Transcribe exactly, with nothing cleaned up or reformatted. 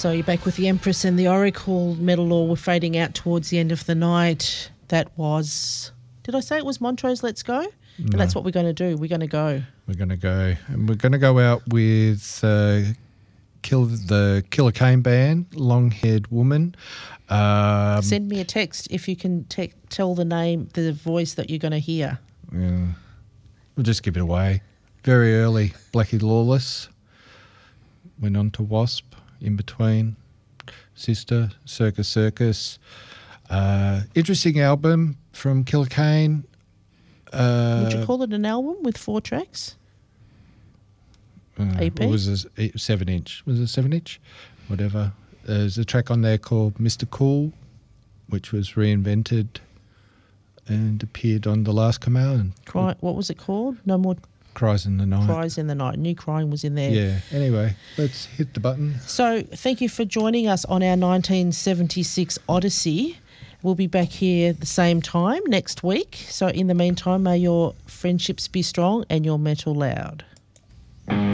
So you're back with the Empress and the Oracle. Metal Law were fading out towards the end of the night. That was, did I say it was Montrose Let's Go? No. And that's what we're going to do. We're going to go. We're going to go. And we're going to go out with uh, Kill the Killer Kane Band, Long Haired Woman. Um, Send me a text if you can te- tell the name, the voice that you're going to hear. Yeah. We'll just give it away. Very early, Blackie Lawless. Went on to Wasp. In between, Sister, Circus Circus. Uh, interesting album from Killer Kane. Uh, Would you call it an album with four tracks? Uh, E P? It was a seven inch. Was it seven inch? Whatever. There's a track on there called Mister Cool, which was reinvented and appeared on The Last Command. Cry, what was it called? No More Cries in the Night. Cries in the Night. New Crying was in there. Yeah. Anyway, let's hit the button. So thank you for joining us on our nineteen seventy-six Odyssey. We'll be back here at the same time next week. So in the meantime, may your friendships be strong and your metal loud.